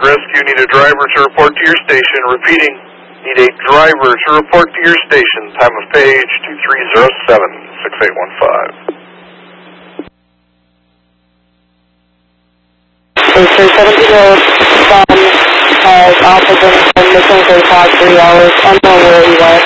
Rescue. Need a driver to report to your station. Repeating, need a driver to report to your station. Time of page 2307-6815. 370 Road, has also been missing for the past 3 hours. Unknown where he went.